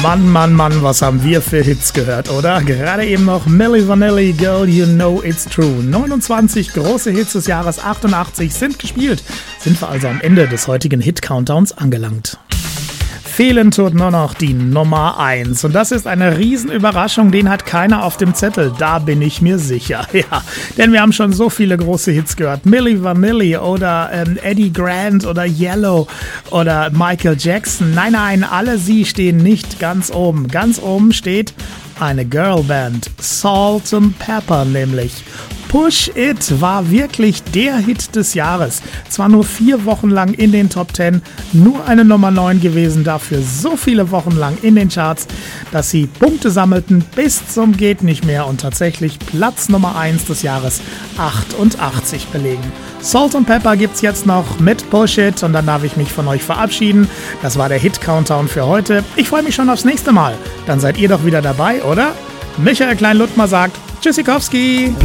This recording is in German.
Mann, Mann, Mann, was haben wir für Hits gehört, oder? Gerade eben noch Milli Vanilli, Girl, You Know It's True. 29 große Hits des Jahres 88 sind gespielt. Sind wir also am Ende des heutigen Hit-Countdowns angelangt. Fehlen tut nur noch die Nummer 1. Und das ist eine Riesenüberraschung, den hat keiner auf dem Zettel. Da bin ich mir sicher. Ja, denn wir haben schon so viele große Hits gehört. Milli Vanilli oder Eddie Grant oder Yellow oder Michael Jackson. Nein, nein, alle sie stehen nicht ganz oben. Ganz oben steht eine Girlband. Salt and Pepper nämlich. Push It war wirklich der Hit des Jahres. Zwar nur 4 Wochen lang in den Top 10, nur eine Nummer 9 gewesen, dafür so viele Wochen lang in den Charts, dass sie Punkte sammelten bis zum geht nicht mehr und tatsächlich Platz Nummer 1 des Jahres 88 belegen. Salt and Pepper gibt's jetzt noch mit Push It und dann darf ich mich von euch verabschieden. Das war der Hit-Countdown für heute. Ich freue mich schon aufs nächste Mal. Dann seid ihr doch wieder dabei, oder? Michael Klein-Ludmer sagt Tschüssikowski!